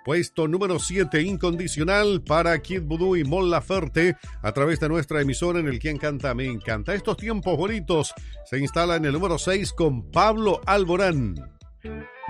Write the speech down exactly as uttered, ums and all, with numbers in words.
Puesto número siete, Incondicional, para Kid Voodoo y Mon Laferte, a través de nuestra emisora en el Quien Canta Me Encanta. Estos tiempos bonitos se instala en el número seis con Pablo Alborán.